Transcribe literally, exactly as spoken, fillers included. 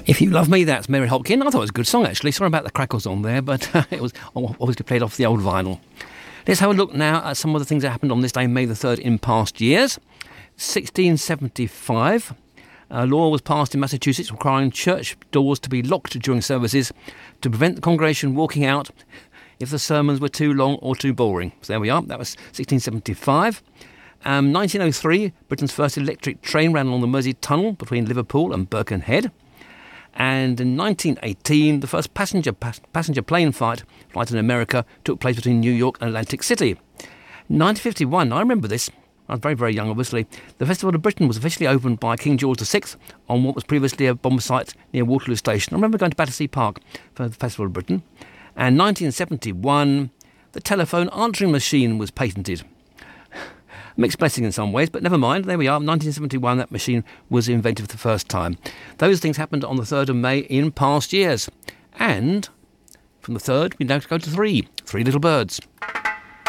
If You Love Me, that's Mary Hopkin. I thought it was a good song, actually. Sorry about the crackles on there, but uh, it was obviously played off the old vinyl. Let's have a look now at some of the things that happened on this day, May the third, in past years. sixteen seventy-five, a law was passed in Massachusetts requiring church doors to be locked during services to prevent the congregation walking out if the sermons were too long or too boring. So there we are. That was sixteen seventy-five. Um, nineteen oh three, Britain's first electric train ran along the Mersey Tunnel between Liverpool and Birkenhead. And in nineteen eighteen, the first passenger pas- passenger plane flight, flight in America took place between New York and Atlantic City. nineteen fifty-one, I remember this. I was very, very young, obviously. The Festival of Britain was officially opened by King George the Sixth on what was previously a bomb site near Waterloo Station. I remember going to Battersea Park for the Festival of Britain. And nineteen seventy-one, the telephone answering machine was patented. Mixed blessing in some ways, but never mind. There we are. nineteen seventy-one, that machine was invented for the first time. Those things happened on the third of May in past years. And from the third, we now go to three. Three little birds.